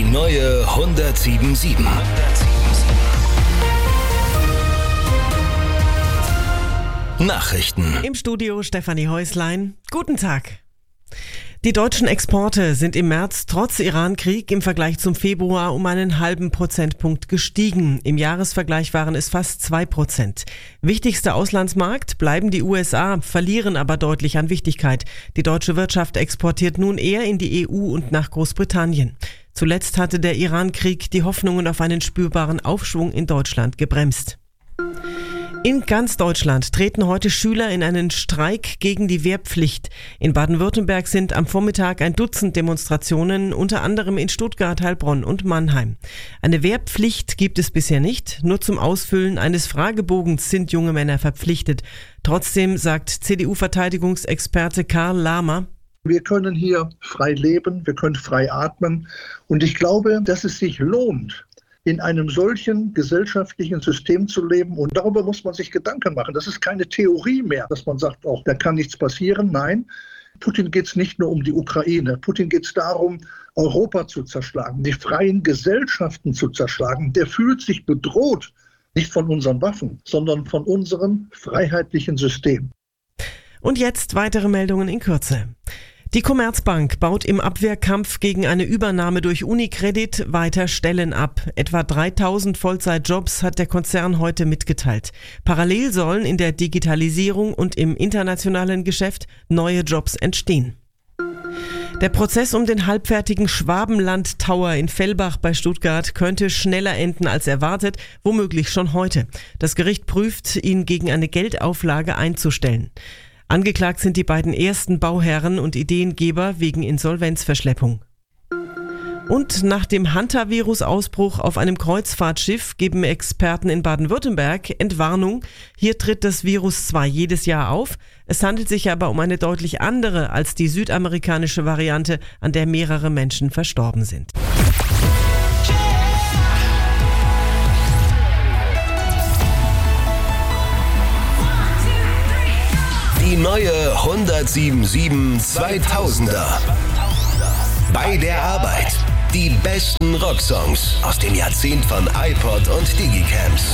neue 107.7. Nachrichten. Im Studio Stefanie Häuslein. Guten Tag. Die deutschen Exporte sind im März trotz Iran-Krieg im Vergleich zum Februar um einen halben Prozentpunkt gestiegen. Im Jahresvergleich waren es fast 2%. Wichtigster Auslandsmarkt bleiben die USA, verlieren aber deutlich an Wichtigkeit. Die deutsche Wirtschaft exportiert nun eher in die EU und nach Großbritannien. Zuletzt hatte der Iran-Krieg die Hoffnungen auf einen spürbaren Aufschwung in Deutschland gebremst. In ganz Deutschland treten heute Schüler in einen Streik gegen die Wehrpflicht. In Baden-Württemberg sind am Vormittag ein Dutzend Demonstrationen, unter anderem in Stuttgart, Heilbronn und Mannheim. Eine Wehrpflicht gibt es bisher nicht. Nur zum Ausfüllen eines Fragebogens sind junge Männer verpflichtet. Trotzdem sagt CDU-Verteidigungsexperte Karl Lahmer: Wir können hier frei leben, wir können frei atmen. Und ich glaube, dass es sich lohnt, in einem solchen gesellschaftlichen System zu leben. Und darüber muss man sich Gedanken machen. Das ist keine Theorie mehr, dass man sagt, auch da kann nichts passieren. Nein, Putin geht es nicht nur um die Ukraine. Putin geht es darum, Europa zu zerschlagen, die freien Gesellschaften zu zerschlagen. Der fühlt sich bedroht, nicht von unseren Waffen, sondern von unserem freiheitlichen System. Und jetzt weitere Meldungen in Kürze. Die Commerzbank baut im Abwehrkampf gegen eine Übernahme durch UniCredit weiter Stellen ab. Etwa 3000 Vollzeitjobs hat der Konzern heute mitgeteilt. Parallel sollen in der Digitalisierung und im internationalen Geschäft neue Jobs entstehen. Der Prozess um den halbfertigen Schwabenland Tower in Fellbach bei Stuttgart könnte schneller enden als erwartet, womöglich schon heute. Das Gericht prüft, ihn gegen eine Geldauflage einzustellen. Angeklagt sind die beiden ersten Bauherren und Ideengeber wegen Insolvenzverschleppung. Und nach dem Hantavirus-Ausbruch auf einem Kreuzfahrtschiff geben Experten in Baden-Württemberg Entwarnung. Hier tritt das Virus zwar jedes Jahr auf, es handelt sich aber um eine deutlich andere als die südamerikanische Variante, an der mehrere Menschen verstorben sind. Die neue 107.7 2000er. Bei der Arbeit. Die besten Rocksongs aus dem Jahrzehnt von iPod und Digicams.